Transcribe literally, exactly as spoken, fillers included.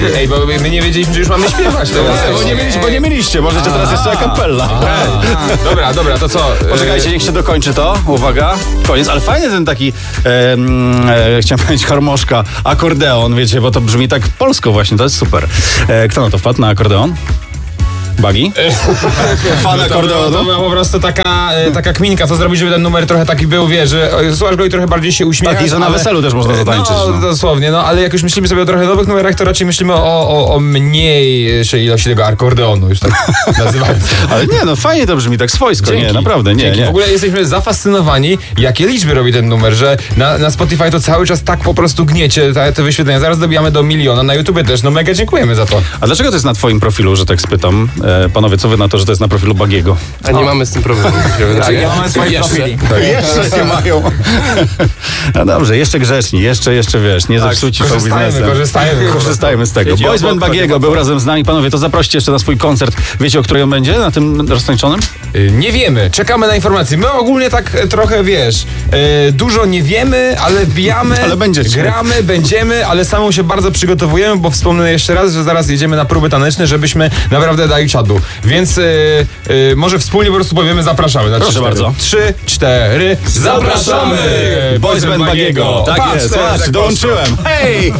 Ej, bo my nie wiedzieliśmy, że już mamy śpiewać. To Nie, bo nie mieliście, bo nie mieliście. Możecie teraz jeszcze a kapella. Dobra, dobra, to co? Poczekajcie, niech się dokończy to. Uwaga, koniec. Ale fajny ten taki, e, e, chciałem powiedzieć harmoszka, akordeon, wiecie, bo to brzmi tak polsko właśnie, to jest super. E, kto na to wpadł, na akordeon? Bagi? Fan akordeonu? To była po prostu taka, e, taka kminka, co zrobić, żeby ten numer trochę taki był, wiesz, że e, słuchasz go i trochę bardziej się uśmiechasz. Tak, i że na ale- weselu też można zatańczyć. No, No. dosłownie, no, ale jak już myślimy sobie o trochę nowych numerach, to raczej myślimy o, o, o mniejszej ilości tego akordeonu, już tak nazywając. Ale nie, no fajnie to brzmi, tak swojsko, nie, naprawdę, nie, Dzięki. nie. W ogóle jesteśmy zafascynowani, jakie liczby robi ten numer, że na, na Spotify to cały czas tak po prostu gniecie te, te wyświetlenia. Zaraz dobijamy do miliona, na YouTubie też, no mega dziękujemy za to. A dlaczego to jest na twoim profilu, że tak spytam? E, panowie, co wy na to, że to jest na profilu Bagiego? A nie mamy z tym problemu. Tak, ja mamy swoje profili. Jeszcze nie mają. No dobrze, jeszcze grzeczni, jeszcze, jeszcze wiesz, nie zepsuci show korzystajmy, biznesem. korzystajmy. Korzystajmy z tego. Siedzi Boys obok, Band Bagiego był razem z nami. Panowie, to zaproście jeszcze na swój koncert. Wiecie, o której on będzie? Na tym roztańczonym? Y, Nie wiemy, czekamy na informacje. My ogólnie tak e, trochę, wiesz, e, dużo nie wiemy, ale wbijamy, Ale będziecie. gramy, będziemy, ale samą się bardzo przygotowujemy, bo wspomnę jeszcze raz, że zaraz jedziemy na próby taneczne, żebyśmy naprawdę dali czadu. Więc e, e, może wspólnie po prostu powiemy zapraszamy. Na Proszę trzy, cztery. bardzo. Trzy, cztery, zapraszamy! Boys Band Bagiego. Tak Patrz jest, teraz, patrz, jak dołączyłem. Hej!